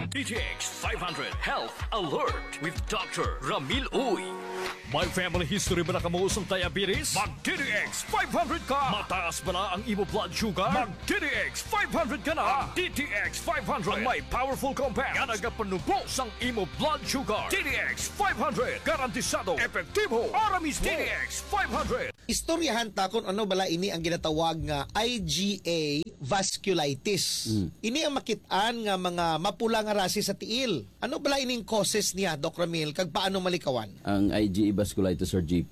DTX 500 Health Alert with Dr. Ramil Uy. May family history ba na kamuusong diabetes? Mag-DTX 500 ka! Mataas ba na ang imo blood sugar? Mag-DTX 500 ka na! DTX 500 ang may powerful compounds nga nagapanubos ang imo blood sugar. DTX 500 garantisado, epektibo, para mismo. DTX 500. Istoryahan ta kung ano bala ini ang ginatawag nga IgA vasculitis. Ini ang makitaan nga mga mapula nga rasi sa tiil. Ano bala ining causes niya, Doc Ramil, kag paano malikawan? Ang IgA vasculitis or GP,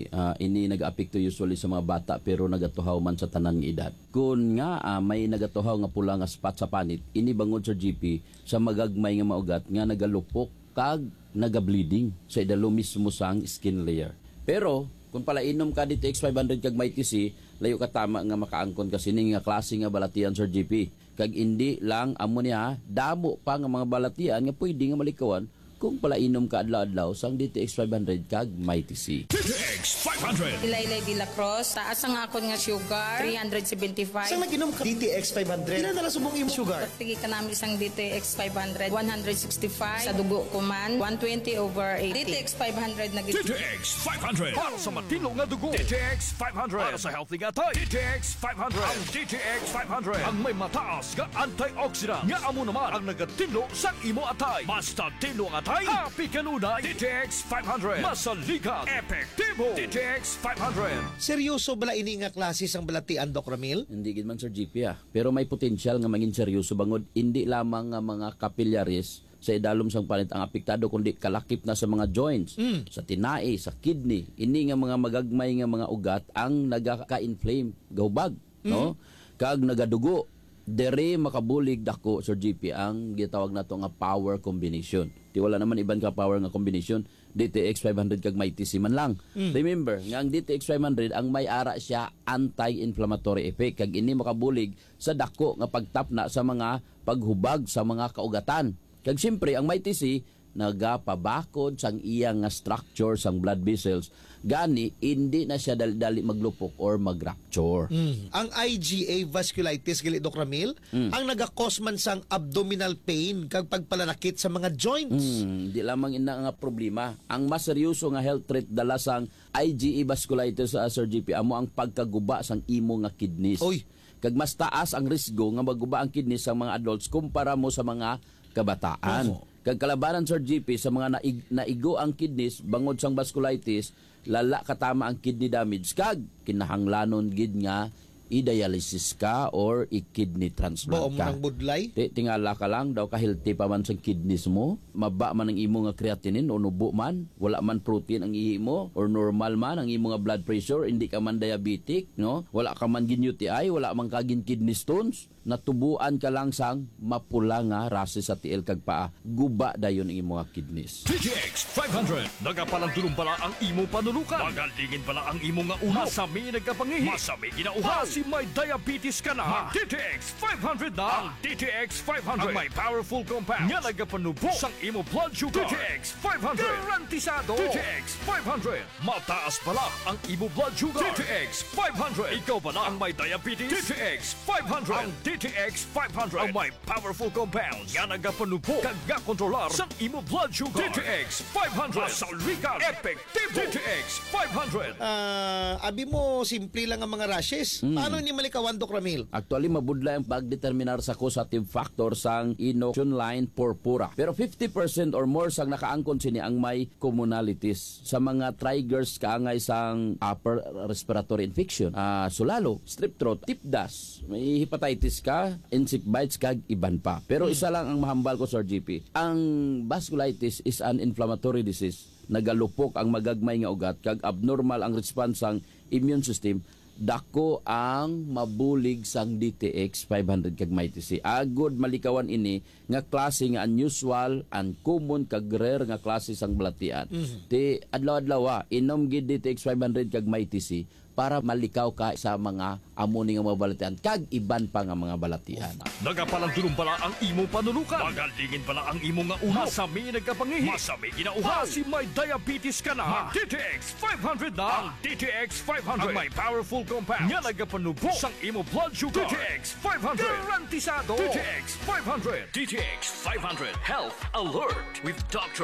ini nag-apekto usually sa mga bata pero nagatuhaw man sa tanang edad. Kung nga may nagatuhaw nga pula nga spot sa panit, ini bangod sa GP sa magagmay nga maugat nga nagalupok kag nagableeding sa idalo mismo sang skin layer. Pero kung pala inom ka DTX 500 kag may TC, layo ka tama nga makaangkon kasi ning nga klase nga balatian Sir GP. Kag hindi lang amo niya damo pa nga mga balatian nga pwede nga malikawan kung pala inom ka adlaw-adlaw sang DTX 500 kag may TC. DTX 500. Ilaylay de la Cruz, taas ang akon nga sugar, 375. Saan naginom ka DTX 500? Ilan na subong imo sugar? Pagtigi ka namin isang DTX 500, 165. Sa dugo ko man, 120/80. DTX 500 na gito. DTX 500 para sa matino nga dugo. DTX 500 para sa healthy nga tayo. DTX 500. Ang DTX 500 ang may mataas nga antioxidant nga amo naman ang nagatinlo sa imo atay. Basta tinlo ang atay, happy kanunay. DTX 500 masalikan, epektibo. DTX 500. Seryoso bala ini nga klase sang balatian, Doc Ramil? Hindi gid man Sir GP pero may potential nga maging seryoso bangod hindi lamang nga mga capillaries sa idalom sang panit ang apektado kundi kalakip na sa mga joints, sa tinai, sa kidney. Ini nga mga magagmay nga mga ugat ang nagaka-inflame, gahubag, no? Kag nagadugo. Dere makabulig dako Sir GP ang gitawag nato nga power combination. Di wala naman iban ka power nga combination. DTX 500 kag may TC man lang. Remember, nga ang DTX 500 ang may ara siya anti-inflammatory effect kag ini makabulig sa dako nga pagtapna sa mga paghubag sa mga kaugatan. Kag siyempre ang may TC nagapabakod sang iyang nga structure sang blood vessels gani hindi na siya dali maglupok or mag-rupture. Ang IgA vasculitis gali Doc Ramil ang naga-cause man sang abdominal pain kag pagpalanakit sa mga joints. Di lamang ina nga problema. Ang mas seryoso nga health threat dala sang IgA vasculitis sa Sir GP amo ang pagkaguba sang imo nga kidneys. Oy, kag mas taas ang risgo nga maguba ang kidneys sa mga adults kumpara mo sa mga kabataan. Kag kalabanan Sir GP sa mga naigo ang kidneys bangod sang vasculitis, lala katama ang kidney damage kag kinahanglanon gid nga i-dialysis ka or i-kidney transplant bao mo ka. ng budlay? Tingala ka lang daw ka-healthy pa man sa kidneys mo, maba man ang imo nga creatinine o nubo man, wala man protein ang ihi mo or normal man ang imo nga blood pressure, hindi ka man diabetic, no? Wala ka man gin UTI, wala man ka gin kidney stones, natubuan ka lang sang mapula nga rase sa tiil kag paa, guba dayon ang imo nga kidneys. DTX 500 nagapalandulong pala ang imo panulukan. Magalingin pala ang imo nga ulo. Masami nagkapangihi. Masami ginauhaw. Si may diabetes ka na. DTX 500 na. Ang DTX 500 ang may powerful compounds nga nagapanubos ang imo blood sugar. DTX 500 garantisado. DTX 500 mataas pala ang imo blood sugar. DTX 500 ikaw pala ang may diabetes. DTX 500 ang DTX 500 ang may powerful compounds nga nagapanubo kag kontrolar sa imo blood sugar. DTX 500 masalikan, epektibo. DTX 500. Abi mo simple lang ang mga rashes. Paano ni malikawan, Doc Ramil? Actually, mabudla ang pagdeterminar sa causative factor sang inoculation line purpura. Pero 50% or more sang nakaangkon sini ang may commonalities sa mga triggers kaangay sang upper respiratory infection. Sulalo, strep throat, tip dust, may hepatitis ka, insect bites kag iban pa. Pero isa lang ang mahambal ko Sir GP. Ang vasculitis is an inflammatory disease. Nagalupok ang magagmay nga ugat kag abnormal ang response sang immune system. Dako ang mabulig sang DTX 500 kag may TC. Agod malikawan ini nga klase nga unusual, uncommon kag rare nga klase sang balatian. Ti adlaw-adlaw inom gid DTX 500 kag may TC para malikaw ka sa mga amo ni nga mga balatian kag iban pa nga mga balatian. Nagapalang pala ang imo panulukan. Magalingin pala ang imo nga ulo. Masami nagkapangihi. Masami ginauhaw. Si may diabetes ka na. DTX 500 na. Ang DTX 500. Ang may powerful compounds. Nga nagapanubok sang imo blood sugar. DTX 500. Garantisado. DTX 500. DTX 500 Health Alert with Dr.